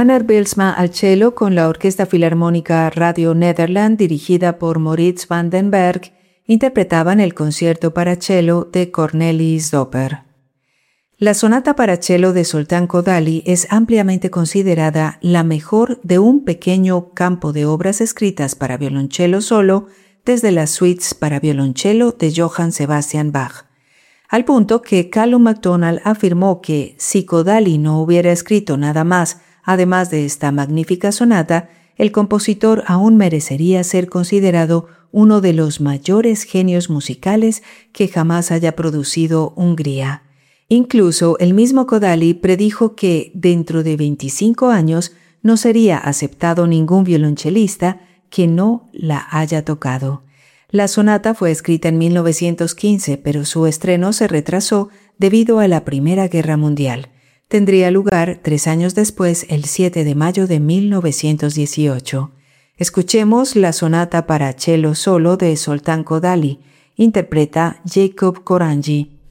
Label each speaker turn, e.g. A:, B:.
A: Johannes Bylsma al cello con la Orquesta Filarmónica Radio Nederland dirigida por Maurits van den Berg interpretaban el concierto para cello de Cornelis Doper. La sonata para cello de Zoltán Kodály es ampliamente considerada la mejor de un pequeño campo de obras escritas para violonchelo solo desde las suites para violonchelo de Johann Sebastian Bach, al punto que Callum MacDonald afirmó que si Kodály no hubiera escrito nada más, además de esta magnífica sonata, el compositor aún merecería ser considerado uno de los mayores genios musicales que jamás haya producido Hungría. Incluso el mismo Kodály predijo que dentro de 25 años no sería aceptado ningún violonchelista que no la haya tocado. La sonata fue escrita en 1915, pero su estreno se retrasó debido a la Primera Guerra Mundial. Tendría lugar 3 años después, el 7 de mayo de 1918. Escuchemos la sonata para cello solo de Zoltán Kodály. Interpreta Jacob Koranyi.